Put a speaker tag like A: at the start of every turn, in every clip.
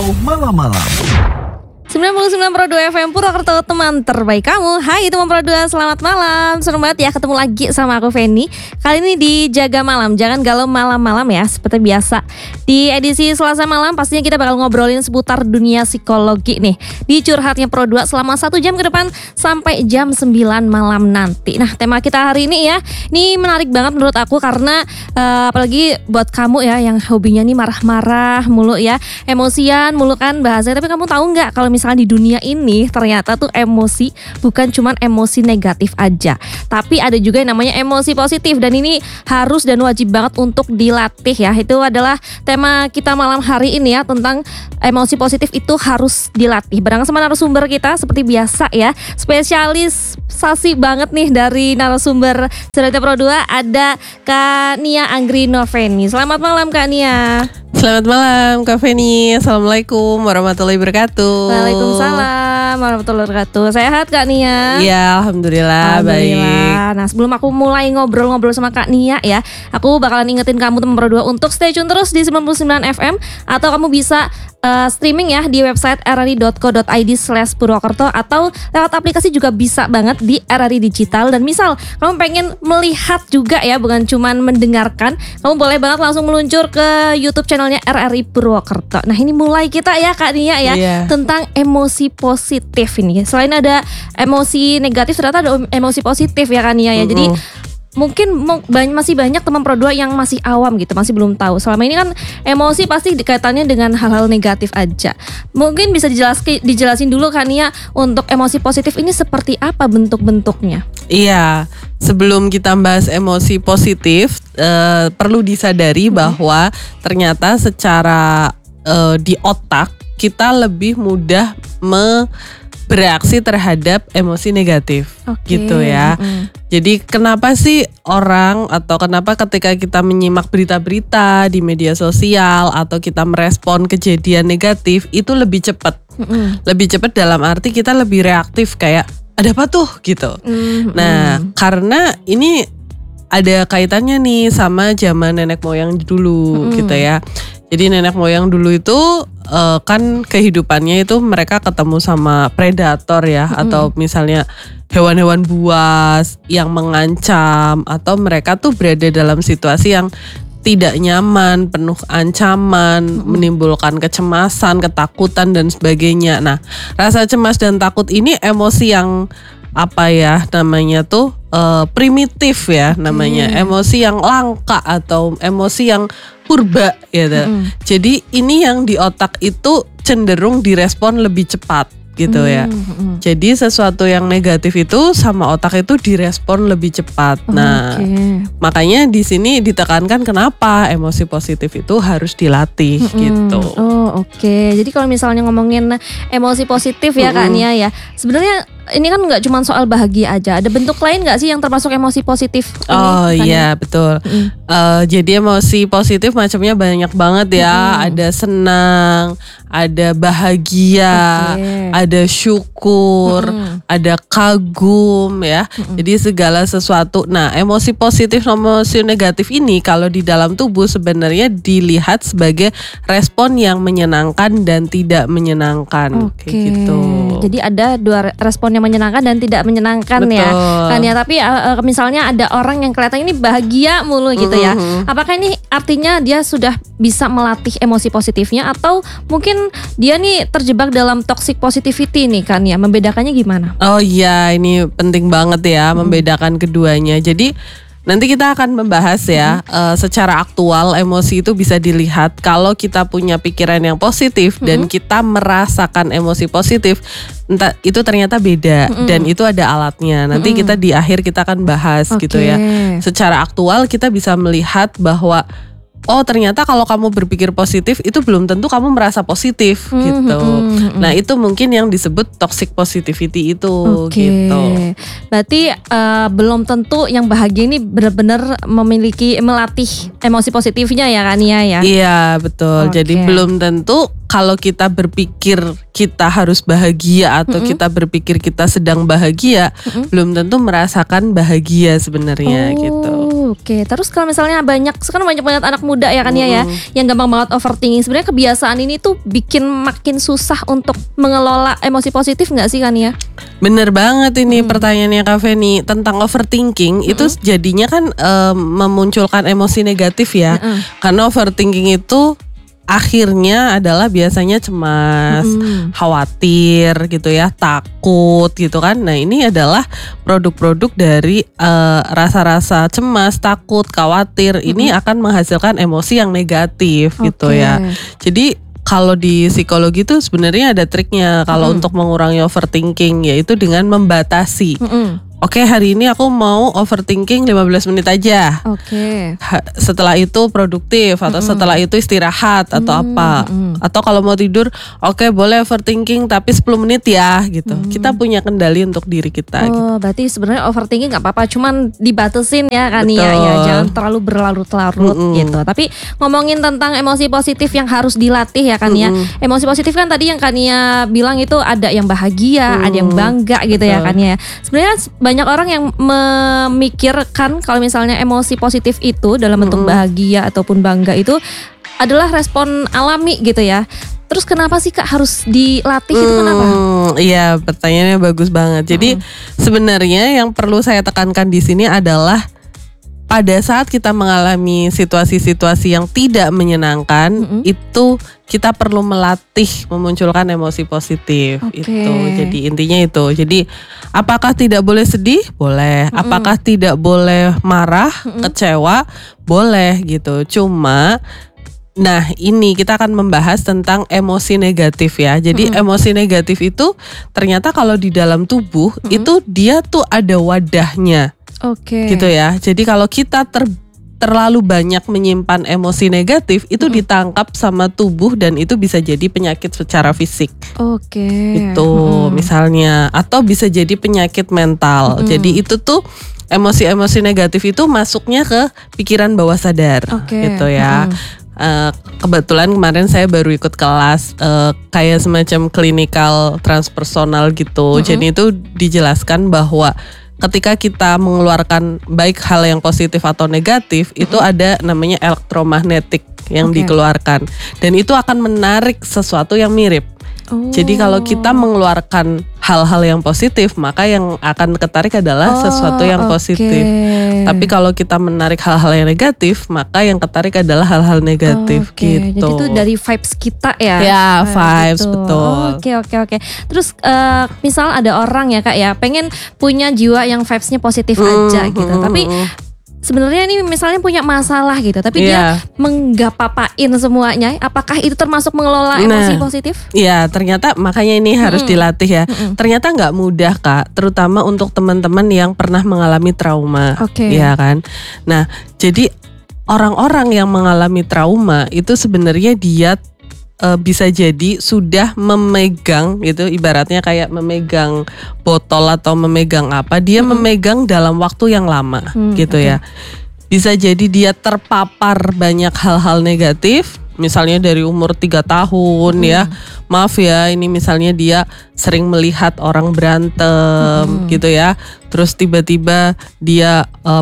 A: Malam-malam.
B: 99,2 FM Purwokerto, teman terbaik kamu. Hai teman Pro 2, selamat malam. Seru banget ya ketemu lagi sama aku Feni. Kali ini di Jaga Malam, jangan galau malam-malam ya. Seperti biasa di edisi Selasa malam pastinya kita bakal ngobrolin seputar dunia psikologi nih di Curhatnya Pro 2 selama 1 jam ke depan sampai jam 9 malam nanti. Nah, tema kita hari ini ya, ini menarik banget menurut aku karena apalagi buat kamu ya yang hobinya nih marah-marah mulu ya, emosian mulu kan bahasanya. Tapi kamu tahu nggak kalau misalnya di dunia ini ternyata tuh emosi bukan cuman emosi negatif aja, tapi ada juga yang namanya emosi positif, dan ini harus dan wajib banget untuk dilatih ya. Itu adalah tema kita malam hari ini ya, tentang emosi positif itu harus dilatih. Bareng sama narasumber kita seperti biasa ya, spesialisasi banget nih dari narasumber Cerita Pro 2, ada Kak Nia Anggrinoveni. Selamat malam Kak Nia.
C: Selamat malam Kak Feni. Assalamualaikum warahmatullahi wabarakatuh.
B: Waalaikumsalam warahmatullahi wabarakatuh. Sehat Kak Nia?
C: Iya, alhamdulillah baik.
B: Nah, sebelum aku mulai ngobrol-ngobrol sama Kak Nia ya, aku bakalan ingetin kamu teman Pro 2 untuk stay tune terus di 99 FM, atau kamu bisa streaming ya di website rri.co.id/Purwokerto, atau lewat aplikasi juga bisa banget di RRI Digital. Dan misal kamu pengen melihat juga ya, bukan cuman mendengarkan, kamu boleh banget langsung meluncur ke YouTube channelnya RRI Purwokerto. Nah, ini mulai kita ya Kak Nia ya, tentang emosi positif ini. Selain ada emosi negatif, ternyata ada emosi positif ya Kak Nia ya. Jadi mungkin masih banyak teman Pro 2 yang masih awam gitu, masih belum tahu. Selama ini kan emosi pasti kaitannya dengan hal-hal negatif aja. Mungkin bisa dijelasin dulu Kak Nia, untuk emosi positif ini seperti apa bentuk-bentuknya?
C: Iya, sebelum kita bahas emosi positif, perlu disadari bahwa ternyata secara di otak kita lebih mudah bereaksi terhadap emosi negatif, gitu ya. Jadi kenapa sih orang, atau kenapa ketika kita menyimak berita-berita di media sosial atau kita merespon kejadian negatif itu lebih cepat? Lebih cepat dalam arti kita lebih reaktif, kayak ada apa tuh gitu. Nah, karena ini ada kaitannya nih sama zaman nenek moyang dulu gitu ya. Jadi nenek moyang dulu itu kan kehidupannya itu mereka ketemu sama predator ya, atau misalnya hewan-hewan buas yang mengancam, atau mereka tuh berada dalam situasi yang tidak nyaman, penuh ancaman, menimbulkan kecemasan, ketakutan dan sebagainya. Nah, rasa cemas dan takut ini emosi yang apa ya namanya tuh primitif ya namanya, emosi yang langka atau emosi yang purba gitu. Jadi ini yang di otak itu cenderung direspon lebih cepat gitu ya. Jadi sesuatu yang negatif itu sama otak itu direspon lebih cepat. Nah, makanya di sini ditekankan kenapa emosi positif itu harus dilatih gitu.
B: Jadi kalau misalnya ngomongin emosi positif ya Kak Nia ya, sebenarnya ini kan nggak cuma soal bahagia aja, ada bentuk lain nggak sih yang termasuk emosi positif ini?
C: Iya betul. Jadi emosi positif macamnya banyak banget ya. Ada senang, ada bahagia, ada syukur, ada kagum ya. Jadi segala sesuatu. Nah, emosi positif, emosi negatif ini kalau di dalam tubuh sebenarnya dilihat sebagai respon yang menyenangkan dan tidak menyenangkan, kayak gitu.
B: Jadi ada dua respon yang menyenangkan dan tidak menyenangkan. Betul. Ya kan ya. Tapi misalnya ada orang yang kelihatan ini bahagia mulu gitu ya, apakah ini artinya dia sudah bisa melatih emosi positifnya, atau mungkin dia nih terjebak dalam toxic positivity nih kan ya? Membedakannya gimana?
C: Oh iya, ini penting banget ya membedakan keduanya. Jadi nanti kita akan membahas ya secara aktual emosi itu bisa dilihat kalau kita punya pikiran yang positif dan kita merasakan emosi positif, entah itu ternyata beda dan itu ada alatnya. Nanti kita di akhir kita akan bahas gitu ya. Secara aktual kita bisa melihat bahwa oh ternyata kalau kamu berpikir positif itu belum tentu kamu merasa positif gitu. Nah itu mungkin yang disebut toxic positivity itu gitu.
B: Berarti belum tentu yang bahagia ini benar-benar melatih emosi positifnya ya kan ya?
C: Iya betul. Jadi belum tentu kalau kita berpikir kita harus bahagia atau kita berpikir kita sedang bahagia, belum tentu merasakan bahagia sebenarnya gitu.
B: Oke, terus kalau misalnya sekarang banyak banget anak muda ya kan ya, yang gampang banget overthinking. Sebenarnya kebiasaan ini tuh bikin makin susah untuk mengelola emosi positif nggak sih kan ya?
C: Bener banget ini pertanyaannya Kak Feni tentang overthinking. Itu jadinya kan memunculkan emosi negatif ya. Karena overthinking itu akhirnya adalah biasanya cemas, khawatir gitu ya, takut gitu kan. Nah ini adalah produk-produk dari rasa-rasa cemas, takut, khawatir. Ini akan menghasilkan emosi yang negatif gitu ya. Jadi kalau di psikologi itu sebenarnya ada triknya kalau untuk mengurangi overthinking, yaitu dengan membatasi. Oke, hari ini aku mau overthinking 15 menit aja. Setelah itu produktif atau setelah itu istirahat atau apa. Atau kalau mau tidur, oke boleh overthinking tapi 10 menit ya gitu. Kita punya kendali untuk diri kita gitu.
B: Berarti sebenarnya overthinking gak apa-apa, cuman dibatasin ya kan ya, jangan terlalu berlarut-larut gitu. Tapi ngomongin tentang emosi positif yang harus dilatih ya kan ya. Emosi positif kan tadi yang Kania bilang itu ada yang bahagia, ada yang bangga gitu ya kan ya. Sebenarnya banyak orang yang memikirkan kalau misalnya emosi positif itu dalam bentuk bahagia ataupun bangga itu adalah respon alami gitu ya. Terus kenapa sih Kak harus dilatih itu kenapa?
C: Iya, pertanyaannya bagus banget. Jadi sebenarnya yang perlu saya tekankan di sini adalah pada saat kita mengalami situasi-situasi yang tidak menyenangkan, itu kita perlu melatih memunculkan emosi positif. Itu. Jadi intinya itu. Jadi apakah tidak boleh sedih? Boleh. Apakah tidak boleh marah, kecewa? Boleh gitu. Cuma nah ini kita akan membahas tentang emosi negatif ya. Jadi emosi negatif itu ternyata kalau di dalam tubuh itu dia tuh ada wadahnya. Gitu ya. Jadi kalau kita terlalu banyak menyimpan emosi negatif itu ditangkap sama tubuh dan itu bisa jadi penyakit secara fisik. Itu misalnya, atau bisa jadi penyakit mental. Jadi itu tuh emosi-emosi negatif itu masuknya ke pikiran bawah sadar gitu ya. Kebetulan kemarin saya baru ikut kelas kayak semacam klinikal transpersonal gitu. Jadi itu dijelaskan bahwa ketika kita mengeluarkan baik hal yang positif atau negatif, itu ada namanya elektromagnetik yang dikeluarkan. Dan itu akan menarik sesuatu yang mirip. Jadi kalau kita mengeluarkan hal-hal yang positif, maka yang akan ketarik adalah sesuatu yang positif. Tapi kalau kita menarik hal-hal yang negatif, maka yang ketarik adalah hal-hal negatif gitu.
B: Jadi itu dari vibes kita ya?
C: Ya, vibes gitu. Betul.
B: Oke. Terus misal ada orang ya Kak ya, pengen punya jiwa yang vibesnya positif aja gitu. Tapi sebenarnya ini misalnya punya masalah gitu, tapi dia menggapapain semuanya. Apakah itu termasuk mengelola emosi positif?
C: Iya, ternyata makanya ini harus dilatih ya. Ternyata nggak mudah Kak, terutama untuk teman-teman yang pernah mengalami trauma, ya kan. Nah, jadi orang-orang yang mengalami trauma itu sebenarnya dia bisa jadi sudah memegang gitu, ibaratnya kayak memegang botol atau memegang apa, dia memegang dalam waktu yang lama gitu ya. Bisa jadi dia terpapar banyak hal-hal negatif, misalnya dari umur 3 tahun ya. Maaf ya, ini misalnya dia sering melihat orang berantem gitu ya. Terus tiba-tiba dia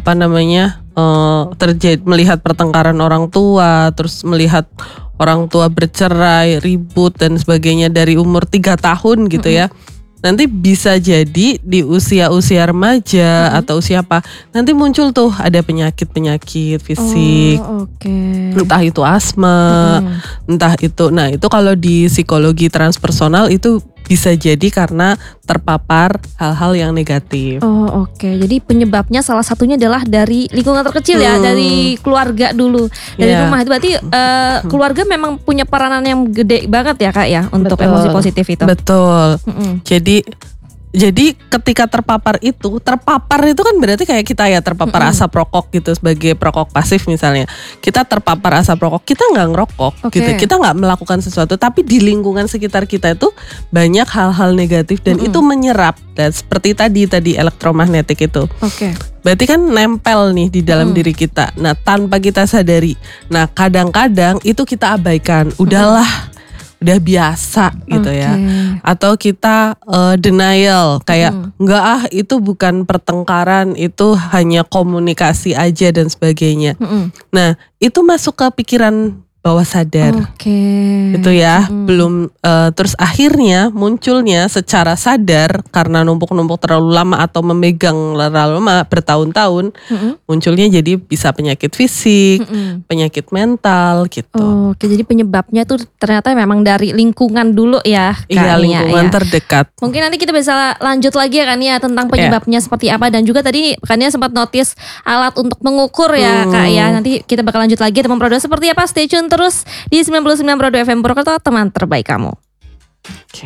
C: melihat pertengkaran orang tua, terus melihat orang tua bercerai, ribut dan sebagainya dari umur 3 tahun gitu ya. Nanti bisa jadi di usia-usia remaja atau usia apa, nanti muncul tuh ada penyakit-penyakit fisik. Entah itu asma, entah itu. Nah, itu kalau di psikologi transpersonal itu bisa jadi karena terpapar hal-hal yang negatif.
B: Jadi penyebabnya salah satunya adalah dari lingkungan terkecil ya, dari keluarga dulu, dari rumah. Itu berarti keluarga memang punya peranan yang gede banget ya Kak ya untuk emosi positif itu. Betul. Jadi ketika terpapar itu kan berarti kayak kita ya terpapar asap rokok gitu sebagai perokok pasif misalnya. Kita terpapar asap rokok, kita nggak ngerokok gitu, kita nggak melakukan sesuatu, tapi di lingkungan sekitar kita itu banyak hal-hal negatif dan itu menyerap. Dan seperti tadi elektromagnetik itu. Berarti kan nempel nih di dalam diri kita. Nah, tanpa kita sadari. Nah, kadang-kadang itu kita abaikan.
C: udah biasa gitu ya.
B: Oke.
C: Atau kita denial kayak enggak itu bukan pertengkaran, itu hanya komunikasi aja dan sebagainya. Nah, itu masuk ke pikiran bawah sadar.
B: Oke.
C: Itu ya, belum terus akhirnya munculnya secara sadar karena numpuk-numpuk terlalu lama atau memegang terlalu lama bertahun-tahun, munculnya jadi bisa penyakit fisik, penyakit mental gitu.
B: Oke, jadi penyebabnya tuh ternyata memang dari lingkungan dulu ya, Kak
C: Iya,
B: Nia,
C: lingkungan
B: ya.
C: terdekat.
B: Mungkin nanti kita bisa lanjut lagi ya kan ya tentang penyebabnya seperti apa, dan juga tadi kan ya sempat notice alat untuk mengukur ya Kak ya. Nanti kita bakal lanjut lagi teman Pro2 seperti apa, stay tune terus di 99 Pro2 FM Purwokerto, teman terbaik kamu.